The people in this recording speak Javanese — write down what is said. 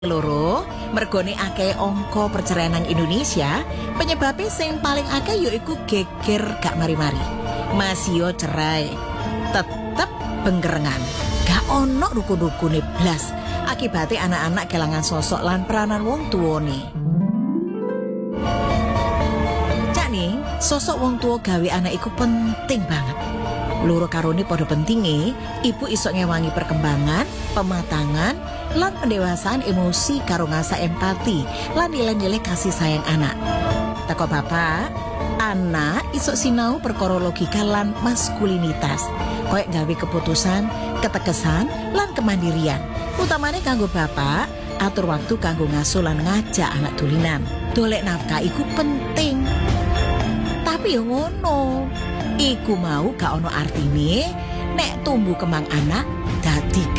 Loro, mergone akeh angka perceraian nang Indonesia, penyebabnya sing paling akeh yaiku geger gak mari-mari. Masih cerai, tetep benggerengan. Gak ono rukun-rukune blas. Akibatnya anak-anak kelangan sosok lan peranan wong tuwane. Cak nih, sosok wong tua gawe anak iku penting banget. Loro karone pada pentinge, ibu iso ngewangi perkembangan, pematangan, lan pendewasaan emosi karo ngasa empati, lan nilai-nilai kasih sayang anak. Teko bapak, anak iso sinau perkara logika lan maskulinitas, koyek gawe keputusan, ketegesan, lan kemandirian. Utamane kanggo bapak, atur waktu kanggo ngasuh lan ngajak anak tulinan. Dolek nafkah iku penting. Tapi yo ngono, iku mau gak ono artine nek tumbuh kembang anak dadi